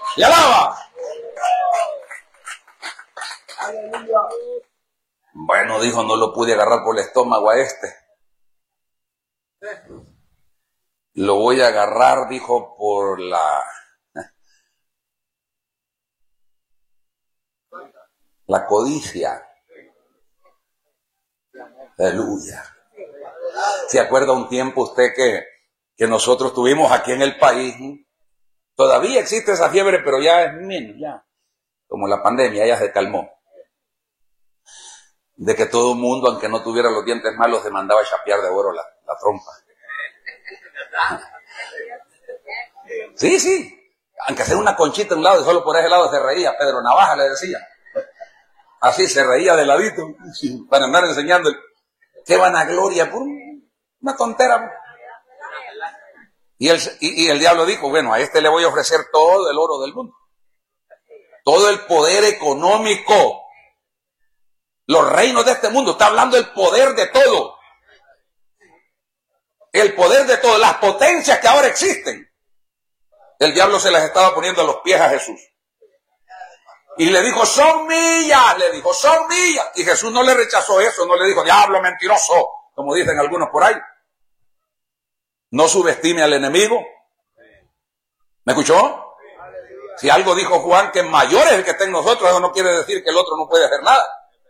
Y alaba. Bueno, dijo, no lo pude agarrar por el estómago a este. Lo voy a agarrar, dijo, por la codicia. Aleluya. ¿Se acuerda un tiempo usted que nosotros tuvimos aquí en el país? Todavía existe esa fiebre, pero ya es menos, ya. Como la pandemia, ya se calmó. De que todo el mundo, aunque no tuviera los dientes malos, se mandaba a chapear de oro la trompa. Sí, sí. Aunque sea una conchita a un lado y solo por ese lado se reía. Pedro Navaja le decía. Así se reía de ladito para andar enseñando. Qué vanagloria, por una tontera. Y el diablo dijo, bueno, a este le voy a ofrecer todo el oro del mundo. Todo el poder económico. Los reinos de este mundo. Está hablando del poder de todo. El poder de todo. Las potencias que ahora existen. El diablo se las estaba poniendo a los pies a Jesús. Y le dijo, son mías. Le dijo, son mías. Y Jesús no le rechazó eso. No le dijo, diablo mentiroso. Como dicen algunos por ahí. No subestime al enemigo. ¿Me escuchó? Si algo dijo Juan, que mayor es el que está en nosotros, eso no quiere decir que el otro no puede hacer nada.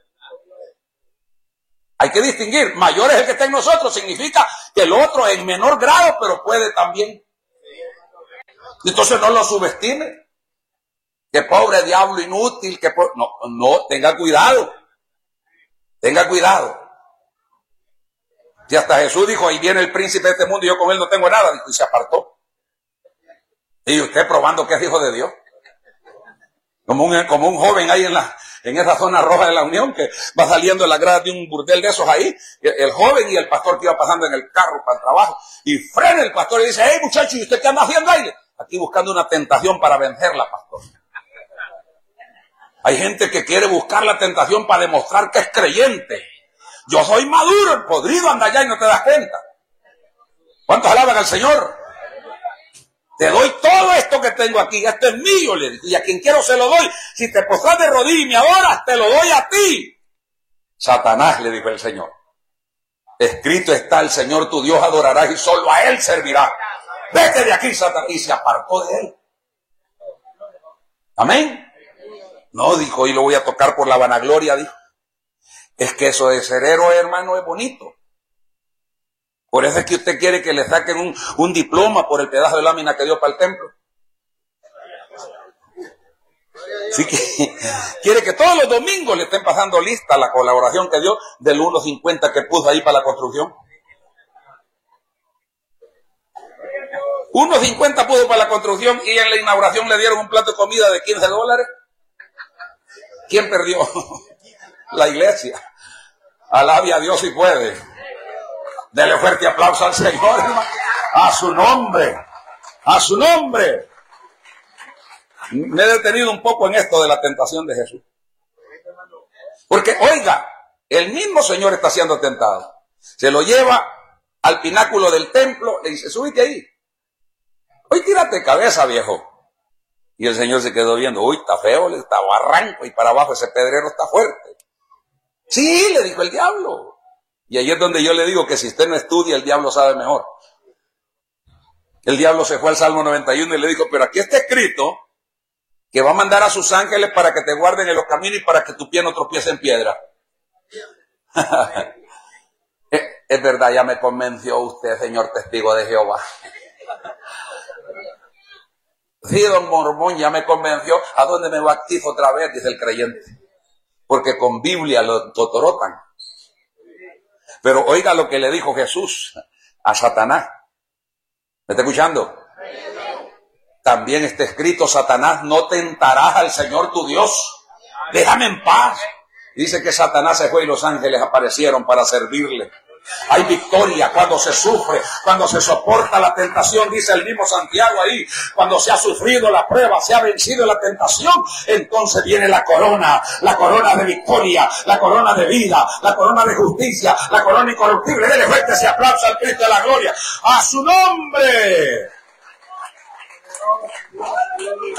Hay que distinguir. Mayor es el que está en nosotros, significa que el otro en menor grado, pero puede también. Entonces no lo subestime. Que pobre diablo inútil, que no, tenga cuidado. Tenga cuidado. Si hasta Jesús dijo, ahí viene el príncipe de este mundo y yo con él no tengo nada, dijo, y se apartó. Y usted probando que es hijo de Dios. Como un joven ahí en esa zona roja de la Unión, que va saliendo de la grada de un burdel de esos ahí, el joven y el pastor que iba pasando en el carro para el trabajo, y frena el pastor y dice, hey muchacho, ¿y usted qué anda haciendo ahí? Aquí buscando una tentación para vencerla, pastor. Hay gente que quiere buscar la tentación para demostrar que es creyente. Yo soy maduro, el podrido anda allá y no te das cuenta. ¿Cuántos alaban al Señor? Te doy todo esto que tengo aquí, esto es mío, le dije, y a quien quiero se lo doy. Si te postras de rodillas y me adoras, te lo doy a ti. Satanás, le dijo el Señor. Escrito está, el Señor tu Dios adorarás y solo a Él servirás. Vete de aquí, Satanás. Y se apartó de él. Amén. No, dijo, y lo voy a tocar por la vanagloria, dijo. Es que eso de ser héroe, hermano, es bonito. Por eso es que usted quiere que le saquen un diploma por el pedazo de lámina que dio para el templo. Así que quiere que todos los domingos le estén pasando lista la colaboración que dio del 1.50 que puso ahí para la construcción. 1.50 puso para la construcción y en la inauguración le dieron un plato de comida de $15. ¿Quién perdió? La iglesia. Alabe a Dios si puede. Dele fuerte aplauso al Señor, hermano. A su nombre. A su nombre. Me he detenido un poco en esto de la tentación de Jesús. Porque, oiga, el mismo Señor está siendo tentado. Se lo lleva al pináculo del templo, le dice, súbite ahí. Hoy tírate cabeza, viejo. Y el Señor se quedó viendo, uy, está feo, está barranco y para abajo ese pedrero está fuerte. Sí, le dijo el diablo. Y ahí es donde yo le digo que si usted no estudia, el diablo sabe mejor. El diablo se fue al Salmo 91 y le dijo, pero aquí está escrito que va a mandar a sus ángeles para que te guarden en los caminos y para que tu pie no tropiece en piedra. Es verdad, ya me convenció usted, señor testigo de Jehová. Sí, don Mormón, ya me convenció. ¿A dónde me bautizo otra vez? Dice el creyente. Porque con Biblia lo totorotan. Pero oiga lo que le dijo Jesús a Satanás. ¿Me está escuchando? También está escrito, Satanás, no tentarás al Señor tu Dios. Déjame en paz. Dice que Satanás se fue y los ángeles aparecieron para servirle. Hay victoria cuando se sufre, cuando se soporta la tentación, dice el mismo Santiago ahí, cuando se ha sufrido la prueba, se ha vencido la tentación, entonces viene la corona de victoria, la corona de vida, la corona de justicia, la corona incorruptible. Dele fuerte ese aplauso al Cristo de la gloria, a su nombre.